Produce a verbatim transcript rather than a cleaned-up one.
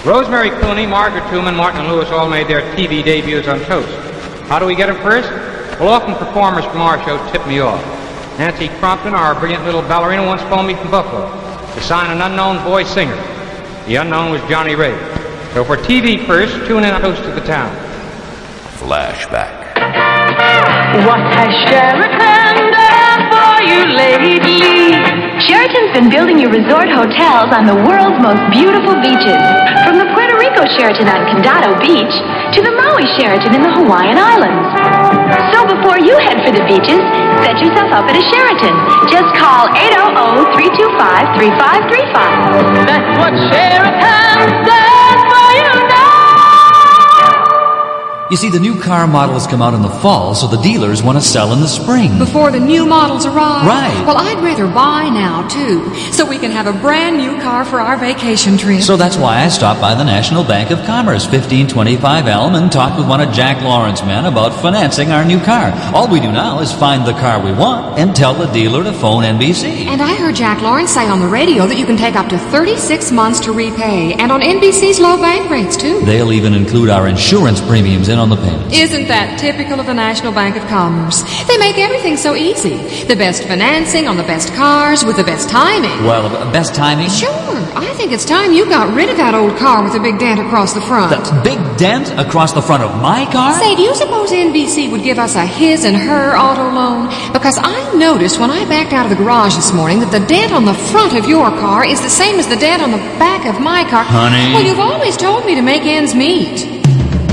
Rosemary Clooney, Margaret Truman, Martin Lewis all made their T V debuts on Toast. How do we get them first? Well, often performers from our show tip me off. Nancy Crompton, our brilliant little ballerina, once phoned me from Buffalo to sign an unknown boy singer. The unknown was Johnny Ray. So for T V first, tune in on Toast to the Town. Flashback. What has Sheraton done for you lately? Sheraton's been building you resort hotels on the world's most beautiful beaches. From the Puerto Rico Sheraton on Condado Beach to the Maui Sheraton in the Hawaiian Islands. So before you head for the beaches, set yourself up at a Sheraton. Just call eight hundred, three two five, three five three five. That's what Sheraton does for you now. You see, the new car models come out in the fall, so the dealers want to sell in the spring. Before the new models arrive? Right. Well, I'd rather buy now, too, so we can have a brand new car for our vacation trip. So that's why I stopped by the National Bank of Commerce, fifteen twenty-five Elm, and talked with one of Jack Lawrence's men about financing our new car. All we do now is find the car we want and tell the dealer to phone N B C. And I heard Jack Lawrence say on the radio that you can take up to thirty-six months to repay, and on N B C's low bank rates, too. They'll even include our insurance premiums in on the payments. Isn't that typical of the National Bank of Commerce? They make everything so easy. The best financing on the best cars with the best timing. Well, uh, best timing? Sure. I think it's time you got rid of that old car with the big dent across the front. The big dent across the front of my car? Say, do you suppose N B C would give us a his and her auto loan? Because I noticed when I backed out of the garage this morning that the dent on the front of your car is the same as the dent on the back of my car. Honey. Well, you've always told me to make ends meet.